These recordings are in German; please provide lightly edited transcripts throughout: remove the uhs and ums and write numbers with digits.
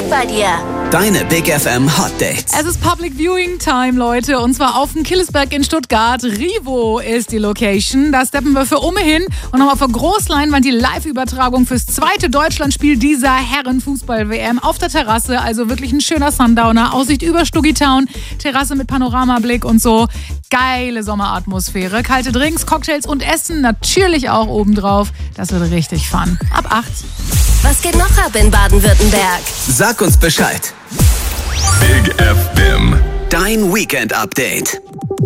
direkt bei dir. Deine Big FM Hot Dates. Es ist Public Viewing Time, Leute. Und zwar auf dem Killesberg in Stuttgart. Rivo ist die Location. Da steppen wir für Umme hin und haben auf der Großleinwand die Live-Übertragung fürs zweite Deutschlandspiel dieser Herren-Fußball-WM auf der Terrasse. Also wirklich ein schöner Sundowner. Aussicht über Stugitown. Terrasse mit Panoramablick und so. Geile Sommeratmosphäre. Kalte Drinks, Cocktails und Essen natürlich auch obendrauf. Das wird richtig fun. Ab 8. Was geht noch ab in Baden-Württemberg? Sag uns Bescheid. Big FM. Dein Weekend-Update.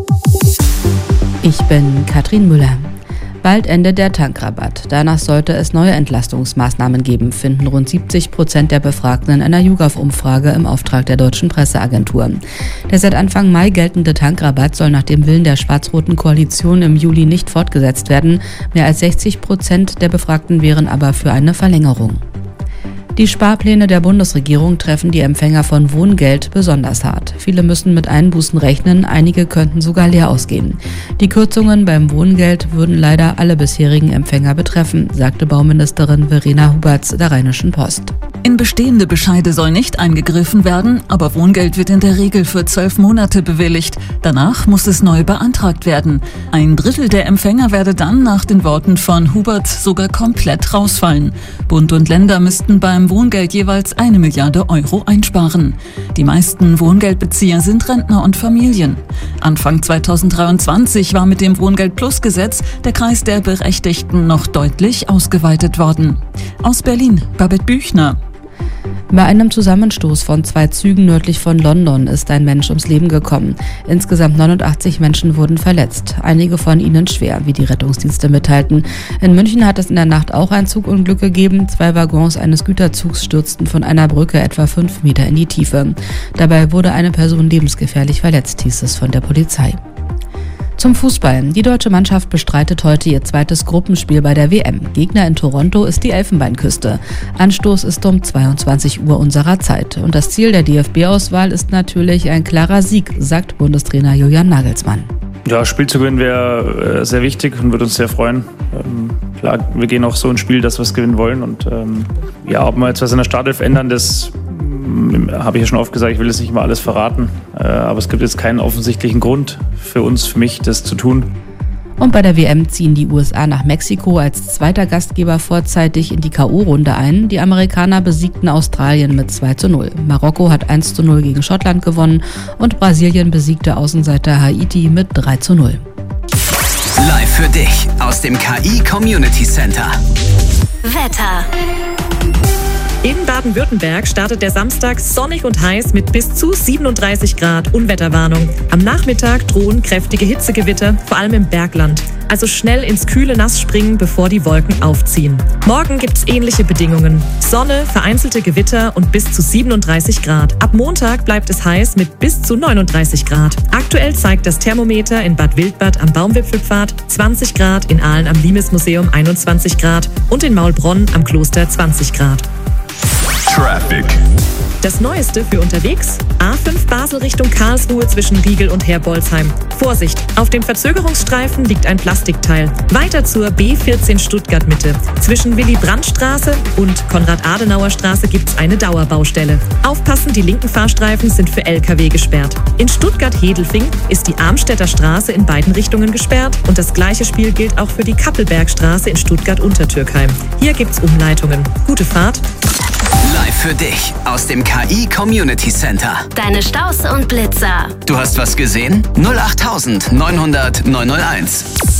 Ich bin Katrin Müller. Bald endet der Tankrabatt. Danach sollte es neue Entlastungsmaßnahmen geben, finden rund 70% der Befragten in einer YouGov-Umfrage im Auftrag der Deutschen Presseagentur. Der seit Anfang Mai geltende Tankrabatt soll nach dem Willen der schwarz-roten Koalition im Juli nicht fortgesetzt werden. Mehr als 60% der Befragten wären aber für eine Verlängerung. Die Sparpläne der Bundesregierung treffen die Empfänger von Wohngeld besonders hart. Viele müssen mit Einbußen rechnen, einige könnten sogar leer ausgehen. Die Kürzungen beim Wohngeld würden leider alle bisherigen Empfänger betreffen, sagte Bauministerin Verena Huberts der Rheinischen Post. In bestehende Bescheide soll nicht eingegriffen werden, aber Wohngeld wird in der Regel für 12 Monate bewilligt. Danach muss es neu beantragt werden. 1/3 der Empfänger werde dann nach den Worten von Hubert sogar komplett rausfallen. Bund und Länder müssten beim Wohngeld jeweils 1 Milliarde Euro einsparen. Die meisten Wohngeldbezieher sind Rentner und Familien. Anfang 2023 war mit dem Wohngeld-Plus-Gesetz der Kreis der Berechtigten noch deutlich ausgeweitet worden. Aus Berlin, Babette Büchner. Bei einem Zusammenstoß von 2 Zügen nördlich von London ist ein Mensch ums Leben gekommen. Insgesamt 89 Menschen wurden verletzt, einige von ihnen schwer, wie die Rettungsdienste mitteilten. In München hat es in der Nacht auch ein Zugunglück gegeben. 2 Waggons eines Güterzugs stürzten von einer Brücke etwa 5 Meter in die Tiefe. Dabei wurde eine Person lebensgefährlich verletzt, hieß es von der Polizei. Zum Fußball. Die deutsche Mannschaft bestreitet heute ihr zweites Gruppenspiel bei der WM. Gegner in Toronto ist die Elfenbeinküste. Anstoß ist um 22 Uhr unserer Zeit. Und das Ziel der DFB-Auswahl ist natürlich ein klarer Sieg, sagt Bundestrainer Julian Nagelsmann. Ja, Spiel zu gewinnen wäre sehr wichtig und würde uns sehr freuen. Klar, wir gehen auch so ins Spiel, dass wir es gewinnen wollen. Und ob wir jetzt was in der Startelf ändern, das habe ich ja schon oft gesagt, ich will jetzt nicht mal alles verraten. Aber es gibt jetzt keinen offensichtlichen Grund für uns, für mich, das zu tun. Und bei der WM ziehen die USA nach Mexiko als zweiter Gastgeber vorzeitig in die K.O.-Runde ein. Die Amerikaner besiegten Australien mit 2:0. Marokko hat 1:0 gegen Schottland gewonnen und Brasilien besiegte Außenseiter Haiti mit 3:0. Live für dich aus dem KI Community Center. Wetter. In Baden-Württemberg startet der Samstag sonnig und heiß mit bis zu 37 Grad Unwetterwarnung. Am Nachmittag drohen kräftige Hitzegewitter, vor allem im Bergland. Also schnell ins kühle Nass springen, bevor die Wolken aufziehen. Morgen gibt's ähnliche Bedingungen. Sonne, vereinzelte Gewitter und bis zu 37 Grad. Ab Montag bleibt es heiß mit bis zu 39 Grad. Aktuell zeigt das Thermometer in Bad Wildbad am Baumwipfelpfad 20 Grad, in Aalen am Limes-Museum 21 Grad und in Maulbronn am Kloster 20 Grad. Traffic. Das Neueste für unterwegs: A5 Basel Richtung Karlsruhe zwischen Riegel und Herbolzheim. Vorsicht, auf dem Verzögerungsstreifen liegt ein Plastikteil. Weiter zur B14 Stuttgart Mitte. Zwischen Willy-Brandt-Straße und Konrad-Adenauer-Straße gibt's eine Dauerbaustelle. Aufpassen, die linken Fahrstreifen sind für LKW gesperrt. In Stuttgart-Hedelfing ist die Armstädter Straße in beiden Richtungen gesperrt und das gleiche Spiel gilt auch für die Kappelbergstraße in Stuttgart-Untertürkheim. Hier gibt's Umleitungen. Gute Fahrt. Live für dich aus dem KI Community Center. Deine Staus und Blitzer. Du hast was gesehen? 08900 901.